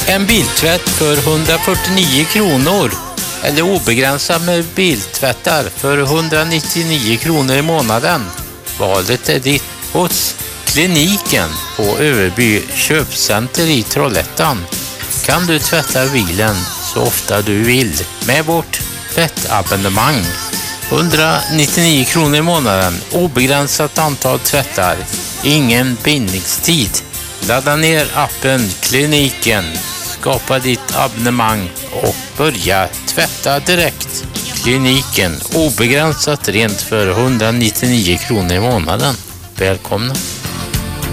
En biltvätt för 149 kronor eller obegränsad med biltvättar för 199 kronor i månaden. Valet är ditt hos Kliniken på Överby köpcenter i Trollhättan. Kan du tvätta bilen så ofta du vill med vårt tvättabonnemang. 199 kronor i månaden, obegränsat antal tvättar, ingen bindningstid. Ladda ner appen Kliniken, skapa ditt abonnemang och börja tvätta direkt. Kliniken, obegränsat rent för 199 kronor i månaden. Välkomna!